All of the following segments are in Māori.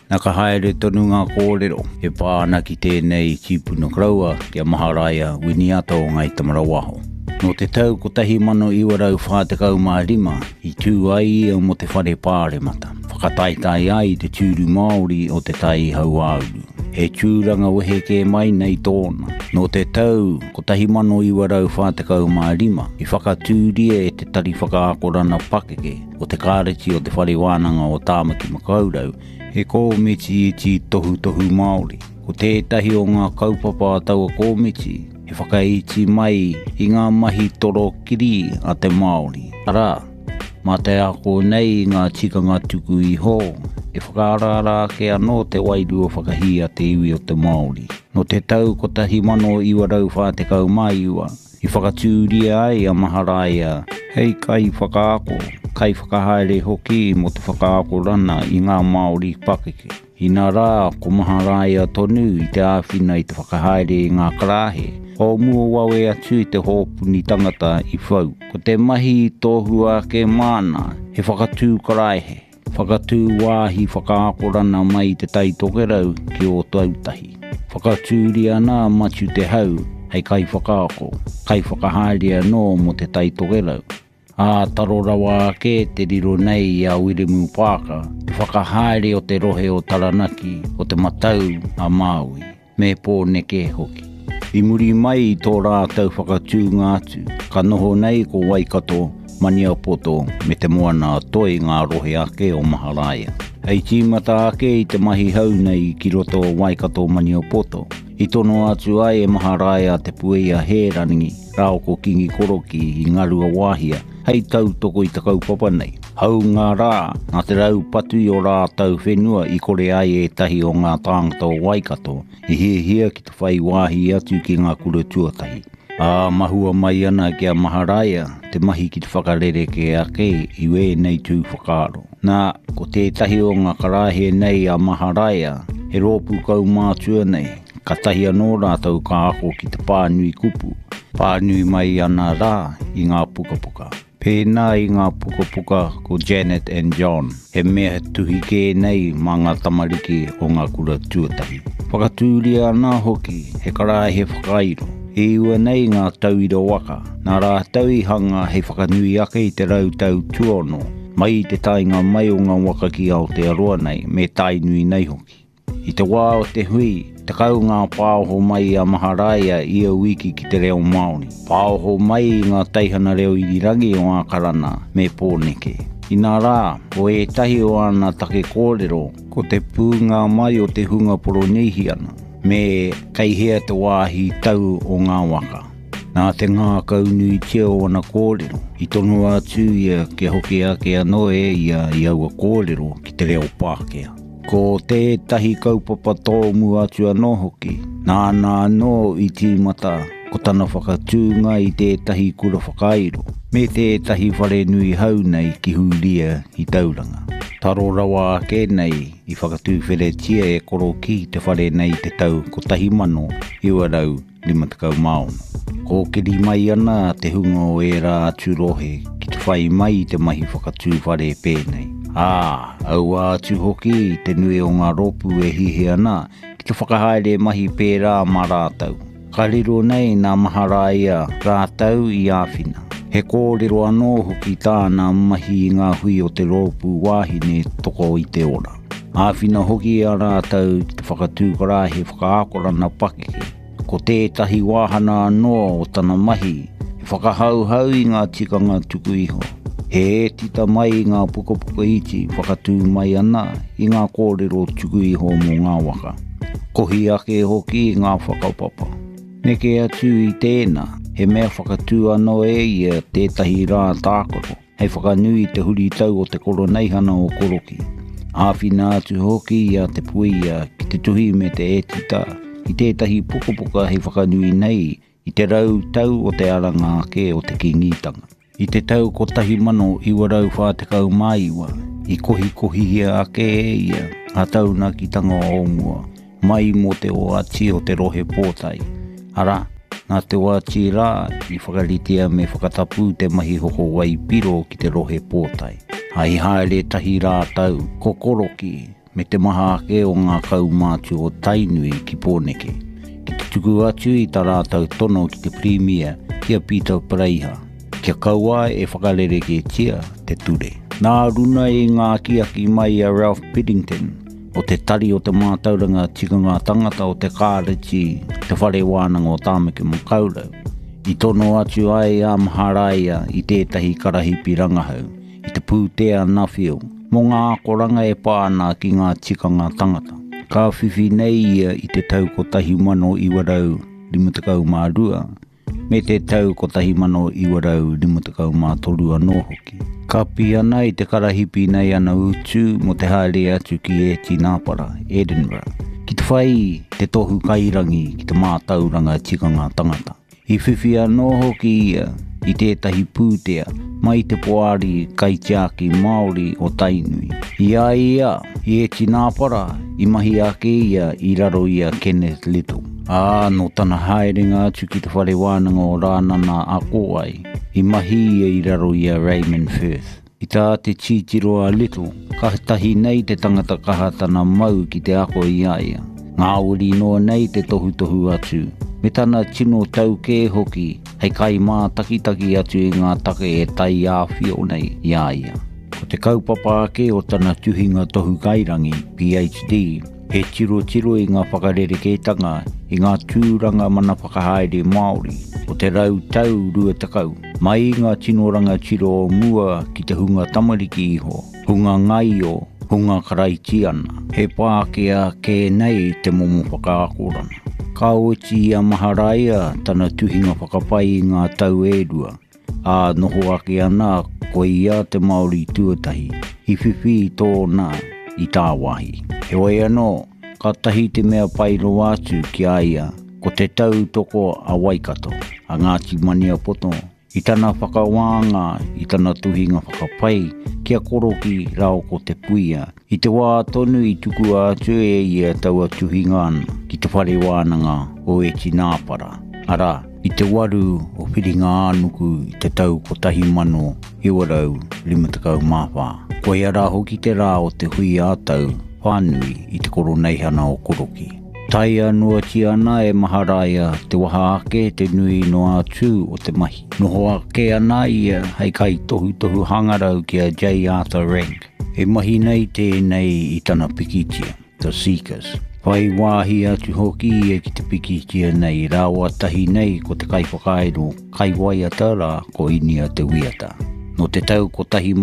Naka haere tonu ngā kōrero, he pāna ki tēnei Kipuna Kraua kia Maharaia Winiato ngai Tamarawaho. No te tau ko 1945 i tū ai au mo te whare pāre mata. Whakataitai ai te tūru Māori o te tai hauauru. He tūranga wehe ke mai nei tōna. No te tau ko 1945 i whakatūria e te tari whakaakorana pakeke o te kāreti o te whare wānanga o Tāmaki Makaurau. He kōmiti i ti tohu Māori. Ko tētahi o ngā kaupapa taua kōmiti, he whakaiti mai i ngā mahi torokiri a te Māori. Ara, mā te ako nei ngā tikanga tuku i hō, e whakaarara ke anō te wairu o whakahi a te iwi o te Māori. No te tau ko 1945 i whakatūria ai a Maharaia, hei kai whakaako. Kai whakahaere hoki mo te whakaako rana i ngā Māori pakeke. I nā rā ko Maharaia tonu i te āwhina i te whakahaere i ngā karahe. O mua wawe atu i te hōpuni tangata i whau. Ko te mahi tohua ke mana he whakatū karaihe. Whakatū wāhi whakaako rana mai te taitokerau ki o tautahi. Whakatūria nā matu te hau hei kai whakaako. Kai whakahaere anō mo te taitokerau. A taro rawa ke te riro nei a Wiremu Pāka, te whakahaere o te rohe o Taranaki, o te matau a Māui, me pōneke hoki. I muri mai tō rātau whakatū ngātu, ka noho nei ko Waikato, Maniapoto, me te moana a toi ngā rohe ake o Maharaia. Hei tīmata ake i te mahi hau nei ki roto Waikato Maniapoto. I tono atu ai e Maharaia te puea hērangi, rao ko kingi koroki i ngarua wāhia, hei tau toko i te kaupapa nei. Hau ngā rā, nā te rau patu i o rā tau whenua i kore ai e tahi o ngā tāngata o Waikato, i hia ki te whai wāhi atu ki ngā kura tuatahi. A mahua mai ana ki a Maharaia, te mahi ki te whakarere ke ake i we nei tū whakaro. Nā, ko tētahi o ngā karahe nei a Maharaia, he rōpu kau mātua nei, ka tahi anō rātau ka ako ki te pānui kupu. Pānui mai ana rā i ngā pukapuka. Pēnā i ngā pukapuka ko Janet and John, he mea tuhi ke nei mā ngā tamariki o ngā kura tuatahi. Whakatūria ana hoki, he karahe whakairo. E ua nei ngā tauira waka, nā rā tauihanga he whakanui ake i te rautau tuono, mai i te tainga mai o ngā waka ki Aotearoa nei, me tainui nei hoki. I te wā o te hui, te kau ngā pāoho mai a Maharaia i a wiki ki te reo Māori. Pāoho mai i ngā teihana reo irirangi o ngā karana me pōneke. I nā rā, o e tahi o ana take kōrero, ko te pūngā mai o te hunga poronihi ana, me kai hea te wāhi tau o ngā waka. Nā te ngā kaunui tia o ana kōrero, i tono atu ia ke hoki ake anō e ia i aua kōrero ki te reo Pākea. Ko tētahi kaupapa tōmu atu anō hoki, nā no i tīmata, ko tana whakatūnga i tētahi kura whakairo, me tētahi whare nui hau nei ki huria i tauranga. Taro rawa ake nei i whakatū wheretia e koro ki te whare nei te tau ko 1950 maono. Ko kiri mai ana te hunga o e rā atu rohe ki te whai mai te mahi whakatū whare pēnei. Au atu hoki te nui o ngā ropu e hihe ana ki te whakahaere mahi pērā mā rātau. Ka riro nei nā Maharaia rātau i āwhina. He kōrero anō hoki tāna mahi i ngā hui o te ropu wāhine toko i te ora. Āwhina hoki a rātau ki te whakatū karahe whakaakorana pakeke. Ko tētahi wāhana anō o tana mahi, he whakahauhau i ngā tikanga tuku iho. He tita mai i ngā pukapuka iti whakatū mai ana i ngā kōrero tuku iho mō ngā waka. Kohi ake hoki i ngā whakaupapa. Neke atu i tēnā, he mea whakatū anō e ia tētahi rā tākoro. Hei whakanui te huri tau o te koroneihana o koroki. Āwhina atu hoki ia te puia ki te tuhi me te etita. I tētahi pukapuka hei whakanui nei i te rau tau o te aranga ake o te kingitanga. I te tau ko 1950 maiwa, i kohi hia ake e ia, a tauna ki tanga o mua, mai mo te oati o te rohe pōtai. Ara, nā te oati rā, i whakaritia me whakatapu te mahi hoko wai piro ki te rohe pōtai. Ai haere tahi rā tau, ko koroki, me te maha ake o ngā kaumātu o Tainui ki Pōneke. Ki te tuku atu I tā rātau tono ki te Premier kia Peter Preiha. Kia kaua e whakarere ke tia te ture. Nā runa ngā kiaki mai a Ralph Biddington o te tari o te mātauranga tikanga tangata o te kāreti te whare wānanga o Tāmeke Makaurau. I tono atu ai a Maharaia I tētahi karahipi rangahau, I te pūtea Nuffield, mō ngā koranga e pāna ki ngā tikanga tangata. Ka whiwhi nei ia I te tau ko 1952, me te tau ko 1953 anō hoki. Ka pia nei te karahipi nei ana utu mo te haere atu ki e Tinapara, Edinburgh. Ki te whai te tohu kairangi ki te mātauranga tikanga tangata. I whiwhi anō hoki ia I tētahi pūtea mai te poari kaitiaki Māori o Tainui. Ia I e Tinapara I mahi ake ia I raro ia Kenneth Little. No tana haerenga atu ki te whare wānanga o Rānana ako ai. I mahi ia I raro ia Raymond Firth. I tā te Titiroa Little, kahitahi nei te tangata kahatana mau ki te ako ia. Ngā uri noa nei te tohu atu. Me tana tino tau ke hoki, hei kai mā takitaki atu I ngā take e tai āwhio nei ia. Ko te kaupapa ake o tana tuhinga tohu kairangi, PhD, he tiro I ngā whakarereketanga I ngā tūranga mana whakahaere Māori o te rau tau 20, mai ngā tinoranga tiro o mua ki te hunga tamariki iho, hunga ngaio, hunga karaitiana. He pākea ke nei te momo whakaakorana. Ka oti a Maharaia tana tuhinga whakapai I ngā tau edua, noho ake ana ko ia te Māori tuatahi, I whiwhi tōna I tā wahi. He wai anō, ka tahi te mea pairo atu ki aia, ko te tau toko a Waikato, a Ngāti Mania Poto, I tana whakawanga, I tana tuhinga whakapai, kia koroki rao ko te puia. I te wā tonu I tuku atu e ia taua tuhinga ana, ki te whare wānanga o e Tinapara. Ara, I te waru o whiringa anuku I te tau ko 1954. Ko ia rā hoki te rā o te hui ātau, whānui I te koro neihana o koroki. Tai anua ti ana e Maharaia te waha ake te nui no atu o te mahi. Noho ake ana ia hei kai tohu hangarau kia J. Arthur Rank. E mahi nei tēnei I tana pikitia, The Seekers. Whai wāhi atu hoki e ki te pikitia nei rāua tahi nei ko te kai whakaero, kai waiatara ko inia te wiata. No te tau ko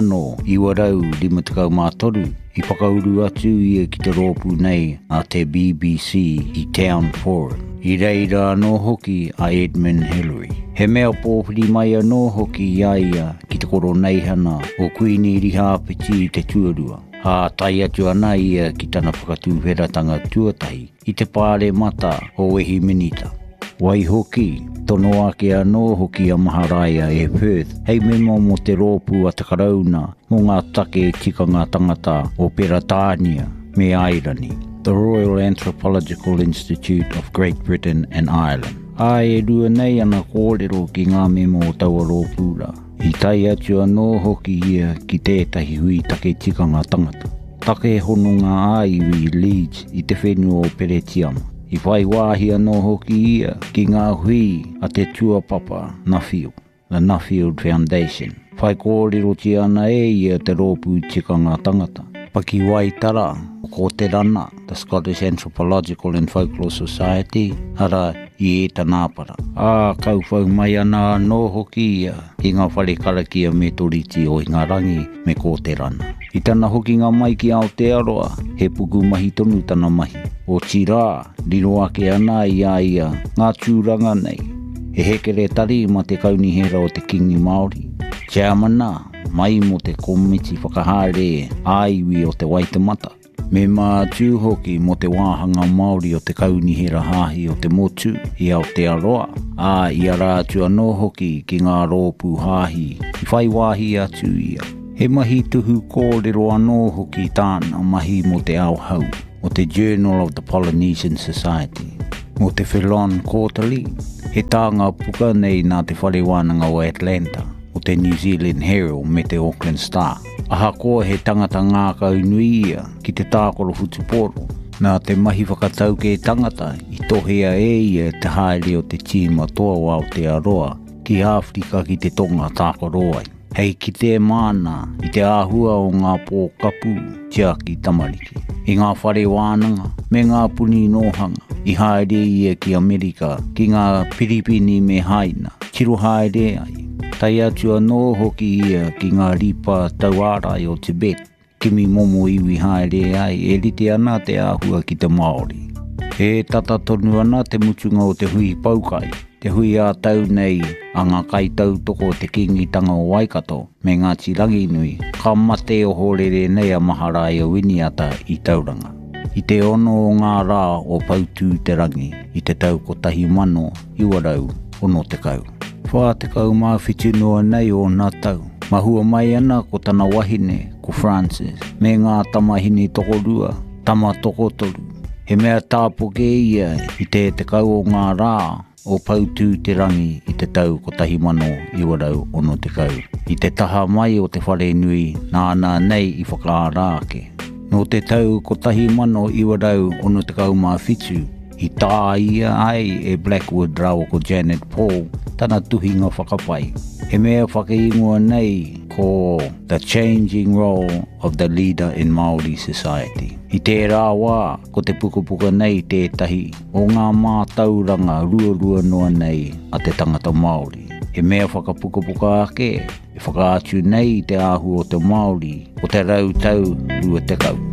1953, I whakauru atu ia ki te rōpū nei a te BBC I Town Forum. I reira anō hoki a Edmund Hillary. He mea pōpiri mai anō hoki ia ki te koro neihana o Queenie Rihāpiti I te tuarua. Tai atu ana ia ki tana whakatūwheratanga tuatahi I te pāre mata o Wehi Minita. Wai hoki, tono ake anō hoki a Maharaia e Perth, hei memo mo te rōpū a takarauna mo ngā take tikanga tangata o Peratania me Airani, the Royal Anthropological Institute of Great Britain and Ireland. E rua nei ana kōrero ki ngā memo o taua rōpūra. I tai atu anō hoki ia ki tētahi hui take tikanga tangata. Take hononga aiwi Leeds I te whenua o Peretiama. I whai wāhi anō hoki ia ki ngā hui a te tuapapa Nuffield, the Nuffield Foundation. Whai kōrero ti ana ia te rōpū tikanga tangata. Paki wai tara, ko te rana, the Scottish Anthropological and Folklore Society, ara I Tanapara. Kau whau mai ana anō hoki ia ki ngā whare karakia me toriti o Ingarangi me ko te rana. I tana hoki ngā mai ki Aotearoa, he puku mahi tonu tana mahi. O Tirā, riro ake ana ia ngā tūranga nei. He hekere tari ma te kaunihera o te kingi Māori. Chairmana, mai mo te komiti whakahaere aiwi o te Waitemata. Me mā tū hoki mo te wāhanga Māori o te kaunihera hāhi o te motu I Aotearoa. Ia rātu anō hoki ki ngā rōpū hāhi, I whai wāhi atu ia. He mahi tuhu kōrero anō hoki tāna mahi mo te auhau, o te Journal of the Polynesian Society. Mo te Whelon Quarterly, he tānga puka nei nā te whare wānanga o Atlanta, o te New Zealand Herald me te Auckland Star. Aha koa he tangata ngākau nui ia ki te tākoro Futupōro. Nā te mahi whakatau ke tangata I tohea ia te haere o te tīma toa o Aotearoa ki Afrika ki te tonga tākoro ai. Hei ki te mana I te āhua o ngā pōkapu tia ki Tamariki. I ngā whare wānanga me ngā puni nohanga I haere ia ki Amerika ki ngā Piripini me Haina. Tiro haere ai. Tai atu anō hoki ia ki ngā ripa tauarai o Tibet. Kimi momo iwi haere ai e rite ana te āhua ki te Māori. E tata tonu ana te mutunga o te hui paukai. Te hui a tau nei a ngā kaitau toko te kingitanga o Waikato me ngā tirangi nui. Ka mate o horere nei a maharai o winiata I tauranga. I te ono o ngā rā o pautū te rangi I te tau ko tahi mano iwarau ono te kau. Whā te kau mā whitu noa nei o nā tau. Mahua mai ana ko tana wahine ko Francis me ngā tamahini toko rua, tama toko toru. He mea tāpoke ia I te kau o ngā rā o pautū te rangi I te tau ko tahi mano iwarau ono te kau. I te taha mai o te whare nui nā ana nei I whakaarāke. No te tau ko tahi mano iwarau ono te kau mā whitu I tā ia ai e Blackwood rau ko Janet Paul tana tuhinga whakapai. He mea whakaingoa nei ko the changing role of the leader in Māori society. I te rā wā ko te pukapuka nei tētahi o ngā mātauranga rua noa nei a te tangata Māori. He mea whakapukapuka ake e whakaatu nei te āhu o te Māori o te rautau rua te kau.